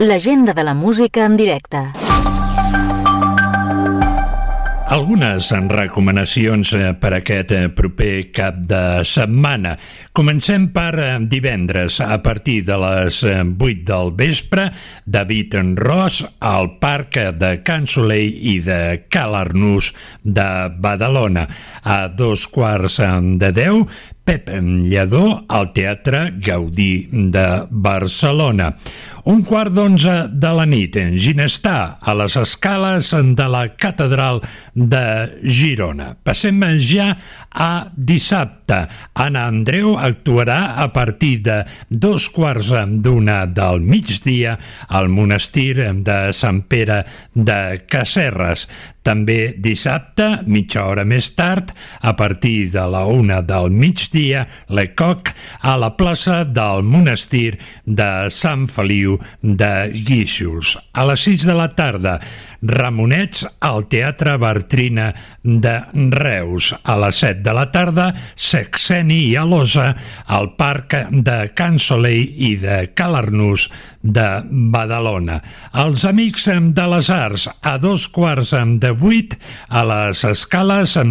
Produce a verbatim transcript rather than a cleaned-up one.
L'agenda de la música en directe. Algunes recomanacions per aquest proper cap de setmana. Comencem per divendres, a partir de les vuit del vespre, David Ros al Parc de Can Soleil i de Ca l'Arnús de Badalona. A dos quarts de deu, Pep Lledó al Teatre Gaudí de Barcelona. Un quart d'onze de la nit, Ginestar, a les escales de la Catedral de Girona. Passem ja a dissabte. Anna Andreu actuarà a partir de dos quarts d'una del migdia al monestir de Sant Pere de Casserres. També dissabte, mitja hora més tard, a partir de la una del migdia, Lecoq a la plaça del monestir de Sant Feliu de Guíxols. A les sis de la tarda, Ramonets al Teatre Bartrina de Reus. A les set de la tarda, Sexeni i Alosa al Parc de Can Soleil i de Ca l'Arnús de Badalona. Els Amics de les Arts a dos quarts de vuit a les escales